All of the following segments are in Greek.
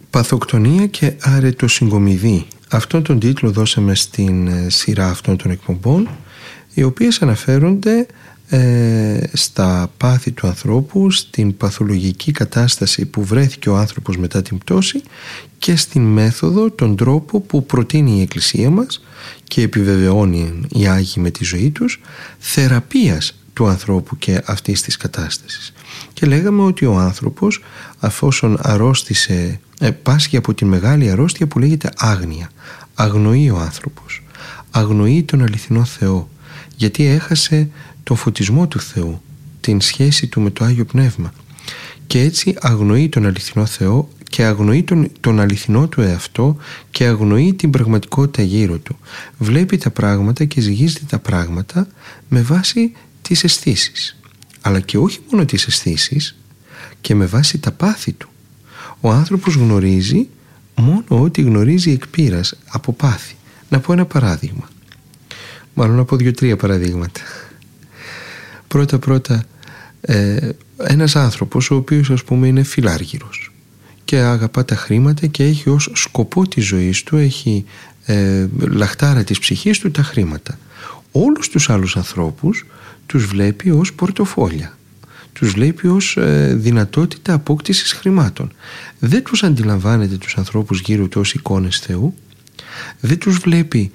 Παθοκτονία και αρετοσυγκομιδή. Αυτόν τον τίτλο δώσαμε στην σειρά αυτών των εκπομπών, οι οποίες αναφέρονται στα πάθη του ανθρώπου, στην παθολογική κατάσταση που βρέθηκε ο άνθρωπος μετά την πτώση και στην μέθοδο, τον τρόπο που προτείνει η Εκκλησία μας και επιβεβαιώνει οι Άγιοι με τη ζωή τους, θεραπείας του ανθρώπου και αυτής της κατάστασης. Και λέγαμε ότι ο άνθρωπος, αφόσον αρρώστησε, πάσχει από τη μεγάλη αρρώστια που λέγεται άγνοια. Αγνοεί ο άνθρωπος, αγνοεί τον αληθινό Θεό, γιατί έχασε τον φωτισμό του Θεού, την σχέση του με το Άγιο Πνεύμα, και έτσι αγνοεί τον αληθινό Θεό και αγνοεί τον αληθινό του εαυτό και αγνοεί την πραγματικότητα γύρω του. Βλέπει τα πράγματα και ζυγίζει τα πράγματα με βάση τις αισθήσεις, αλλά και όχι μόνο τις αισθήσεις, και με βάση τα πάθη του. Ο άνθρωπος γνωρίζει μόνο ό,τι γνωρίζει εκ πείρας, από πάθη. Να πω ένα παράδειγμα, μάλλον να πω 2-3 παραδείγματα. Πρώτα, ένας άνθρωπος ο οποίος, ας πούμε, είναι φιλάργυρος και αγαπά τα χρήματα και έχει ως σκοπό της ζωής του, έχει λαχτάρα της ψυχής του τα χρήματα. Όλους τους άλλους ανθρώπους τους βλέπει ως πορτοφόλια, τους βλέπει ως δυνατότητα απόκτησης χρημάτων. Δεν τους αντιλαμβάνεται τους ανθρώπους γύρω του ως εικόνες Θεού, δεν τους βλέπει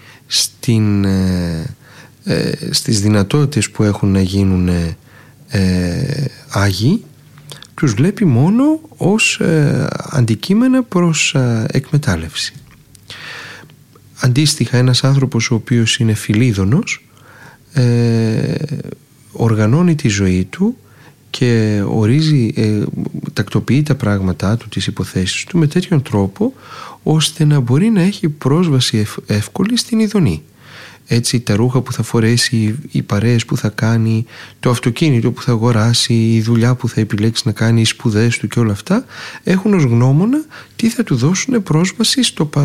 στις δυνατότητες που έχουν να γίνουν Άγιοι, τους βλέπει μόνο ως αντικείμενα προς εκμετάλλευση. Αντίστοιχα, ένας άνθρωπος ο οποίος είναι φιλίδωνος οργανώνει τη ζωή του και ορίζει, τακτοποιεί τα πράγματά του, τις υποθέσεις του με τέτοιον τρόπο ώστε να μπορεί να έχει πρόσβαση εύκολη στην ειδονή. Έτσι, τα ρούχα που θα φορέσει, οι παρέες που θα κάνει, το αυτοκίνητο που θα αγοράσει, η δουλειά που θα επιλέξει να κάνει, οι σπουδές του και όλα αυτά έχουν ως γνώμονα τι θα του δώσουν πρόσβαση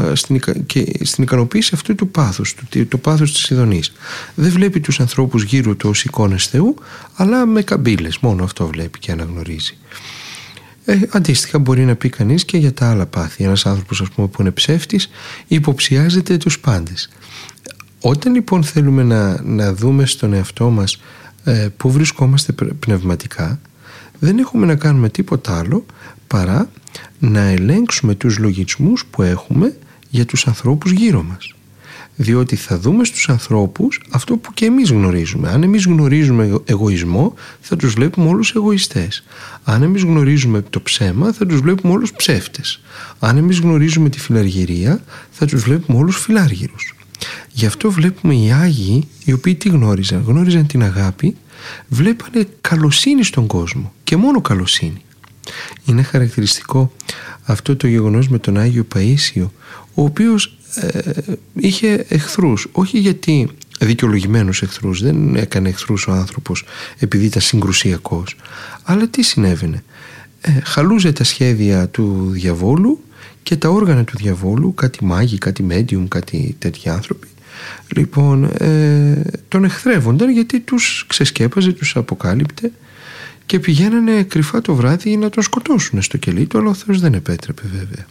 στην ικανοποίηση αυτού του πάθους, το πάθος της ειδονής. Δεν βλέπει τους ανθρώπους γύρω του ως εικόνες Θεού, αλλά με καμπύλες, μόνο αυτό βλέπει και αναγνωρίζει. Αντίστοιχα μπορεί να πει κανείς και για τα άλλα πάθη. Ένας άνθρωπος, ας πούμε, που είναι ψεύτης, υποψιάζεται τους πάντες. Όταν λοιπόν θέλουμε να δούμε στον εαυτό μας πού βρισκόμαστε πνευματικά, δεν έχουμε να κάνουμε τίποτα άλλο παρά να ελέγξουμε τους λογισμούς που έχουμε για τους ανθρώπους γύρω μας. Διότι θα δούμε στους ανθρώπους αυτό που και εμείς γνωρίζουμε. Αν εμείς γνωρίζουμε εγωισμό, θα τους βλέπουμε όλους εγωιστές. Αν εμείς γνωρίζουμε το ψέμα, θα τους βλέπουμε όλους ψεύτες. Αν εμείς γνωρίζουμε τη φιλαργυρία, θα τους βλέπουμε όλους φιλάργυρους. Γι' αυτό βλέπουμε οι Άγιοι, οι οποίοι τι γνώριζαν? Γνώριζαν την αγάπη, βλέπανε καλοσύνη στον κόσμο και μόνο καλοσύνη. Είναι χαρακτηριστικό αυτό το γεγονός με τον Άγιο Παΐσιο, ο οποίος είχε εχθρούς, όχι γιατί δικαιολογημένους εχθρούς, δεν έκανε εχθρούς ο άνθρωπος επειδή ήταν συγκρουσιακός, αλλά τι συνέβαινε? Χαλούσε τα σχέδια του διαβόλου και τα όργανα του διαβόλου, κάτι μάγοι, κάτι medium, κάτι τέτοιοι άνθρωποι, λοιπόν τον εχθρεύονταν γιατί τους ξεσκέπαζε, τους αποκάλυπτε και πηγαίνανε κρυφά το βράδυ να τον σκοτώσουν στο κελί του, αλλά ο Θεός δεν επέτρεπε βέβαια.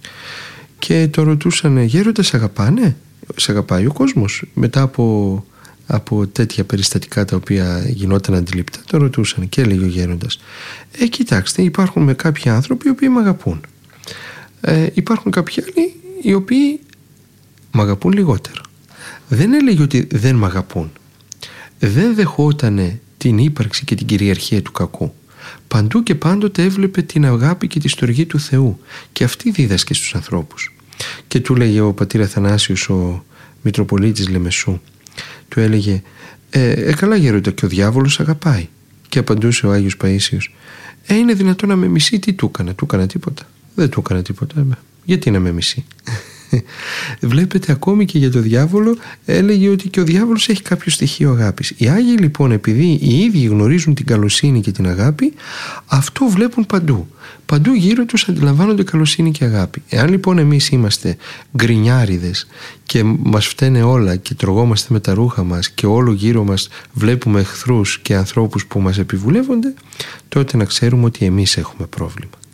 Και το ρωτούσαν, γέροντα, σε αγαπάνε? Σε αγαπάει ο κόσμος? Μετά από τέτοια περιστατικά τα οποία γινόταν αντιληπτά, το ρωτούσαν και έλεγε ο γέροντας, κοιτάξτε, υπάρχουν κάποιοι άνθρωποι οι οποίοι με αγαπούν. Υπάρχουν κάποιοι άλλοι οι οποίοι μ' αγαπούν λιγότερο. Δεν έλεγε ότι δεν μ' αγαπούν. Δεν δεχότανε την ύπαρξη και την κυριαρχία του κακού. Παντού και πάντοτε έβλεπε την αγάπη και τη στοργή του Θεού, και αυτή δίδασκε στους ανθρώπους. Και του έλεγε ο πατήρ Αθανάσιος, ο Μητροπολίτης Λεμεσού, του έλεγε καλά γέροντα, και ο διάβολος αγαπάει. Και απαντούσε ο Άγιος Παΐσιος, είναι δυνατόν να με μισεί? Τι του έκανα τίποτα? Δεν του έκανα τίποτα. Γιατί να με μισεί? Βλέπετε, ακόμη και για το διάβολο έλεγε ότι και ο διάβολος έχει κάποιο στοιχείο αγάπης. Οι Άγιοι λοιπόν, επειδή οι ίδιοι γνωρίζουν την καλοσύνη και την αγάπη, αυτό βλέπουν παντού. Παντού γύρω τους αντιλαμβάνονται καλοσύνη και αγάπη. Εάν λοιπόν εμείς είμαστε γκρινιάριδες και μας φταίνε όλα και τρογόμαστε με τα ρούχα μας και όλο γύρω μας βλέπουμε εχθρούς και ανθρώπους που μας επιβουλεύονται, τότε να ξέρουμε ότι εμείς έχουμε πρόβλημα.